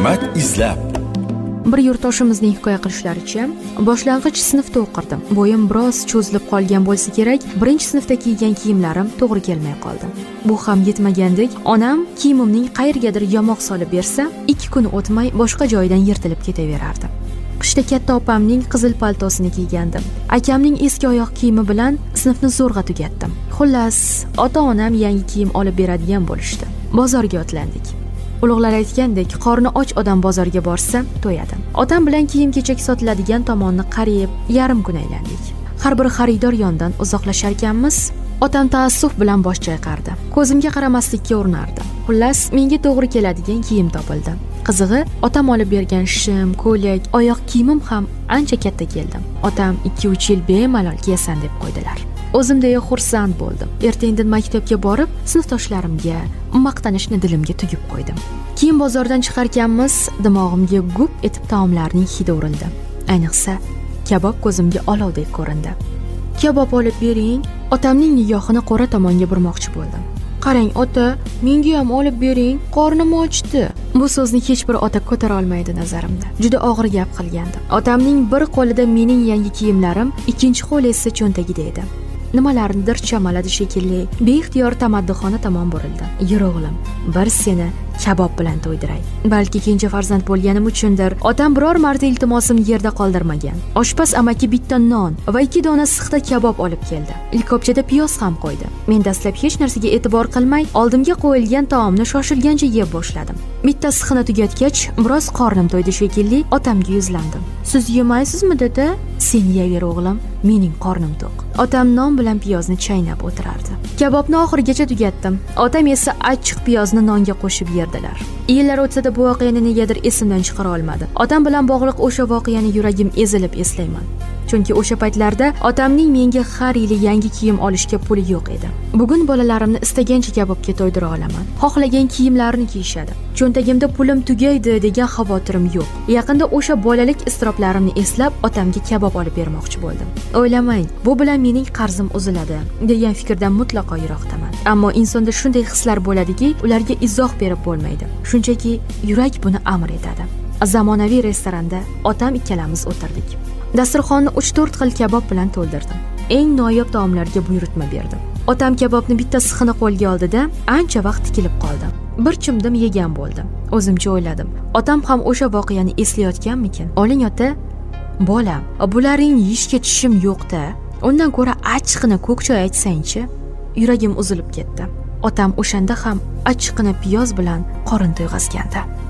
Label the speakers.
Speaker 1: hikmat izlab.
Speaker 2: Bir yurtdoshimizning hikoya qilishlaricha, boshlang'ich sinfda o'qirdim. Bo'yim biroz cho'zilib qolgan bo'lsa kerak, birinchi sinfda kiygan kiyimlarim to'g'ri kelmay qoldi. Bu ham yetmagandek, onam kiyimimning qayergadir yamoq solib bersa, 2 kun o'tmay boshqa joydan yirtilib ketaverardi. Qishda katta opamning qizil paltosini kiygandim. Akamning eski oyoq kiyimi bilan sinfni zo'rg'a tugatdim. Xullas, ota-onam yangi kiyim olib beradigan bo'lishdi. Bozorga otlandik. Ulug'lar aytgandek, qorni och odam bozorga borsa, to'yadi. Otam bilan kiyim-kechak sotiladigan tomonni qariyib, yarim kun aylandik. Har bir xaridor yondan uzoqlashar ekanmiz, otam taassuf bilan bosh chayqardi. Ko'zimga qaramaslikka urinardi. Xullas, menga to'g'ri keladigan kiyim topildi. Qizig'i, otam olib bergan shim, ko'ylak, oyoq kiyimim ham ancha katta keldi. Otam 2-3 yil bemalol kiyasan deb qo'ydilar. O'zimda xursand bo'ldim. Erta-indin maktabga borib, sinfdoshlarimga maqtanishni dilimga tugib qo'ydim. Keyin bozordan chiqarkanmiz, dimog'imga gup etib taomlarning hidi urildi. Ayniqsa, kabob ko'zimga olovdek ko'rindi. Kabob olib bering, otamning nigohini qo'ra tomonga burmoqchi bo'ldim. Qarang, ota, menga ham olib bering, qornim ochdi. Bu so'zni hech bir ota ko'tara olmaydi nazarimda. Juda og'ir gap qilgandi. Otamning bir qo'lida mening yangi kiyimlarim, ikkinchi qo'li esa cho'ntagida edi. Nimalarnidir chamaladi shekilli, beixtiyor tamaddixona tomon burildi. Yur o'g'lim, bir seni kabob bilan to'ydiray. Balki kenja farzand bo'lganim uchundir, otam biror marta iltimosimni yerda qoldirmagan. Oshpaz amaki bitta non va 2 dona sixda kabob olib keldi. Likopchada piyoz ham qo'ydi. Men dastlab hech narsaga e'tibor qilmay, oldimga qo'yilgan taomni shoshilgancha yeb boshladim. Bitta sixini tugatgach, biroz qornim to'ydi shekilli, otamga yuzlandim. Siz yemaysizmi, dada? Sen yeyaver o'g'lim, mening qornim to'q. Otam non bilan piyozni chaynab o'tirardi. Kabobni oxirigacha tugatdim. Otam esa achchiq piyozni nonga qo'shib yerdilar. Yillar o'tsa-da bu voqeani negadir esimdan chiqara olmadi. Otam bilan bog'liq o'sha voqeani yuragim ezilib eslayman. Chunki o'sha paytlarda otamning menga har yili yangi kiyim olishga puli yo'q edi. Bugun bolalarimni istagancha kabobga to'ydira olaman. Xohlagan kiyimlarini kiyishadi. Cho'ntagimda pulim tugaydi degan xavotirim yo'q. Yaqinda o'sha bolalik istiroblarimni eslab, otamga kabob olib bermoqchi bo'ldim. O'ylamang, bu bilan mening qarzim uziladi degan fikrdan mutlaqo yiroqdaman. Ammo insonda shunday hislar bo'ladiki, ularga izoh berib bo'lmaydi. Shunchaki yurak buni amr etadi. Zamonaviy restoranda otam ikkalamiz o'tirdik. Dasturxonni 3-4 xil kabob bilan to'ldirdim. Eng noyob taomlarga buyurtma berdim. Otam kabobni bitta sixini qo'lga oldida ancha vaqt tikilib qoldi. Bir chimdim yegan bo'ldim. O'zimcha o'yladim. Otam ham o'sha voqeani eslayotganmikin? Oling ota, bolam, bularning yeyishga tishim yo'q-da. Undan ko'ra achchiqini ko'k choy aytsang-chi. Yuragim uzilib ketdi. Otam o'shanda ham achchiqini piyoz bilan qorin to'yg'azgandi.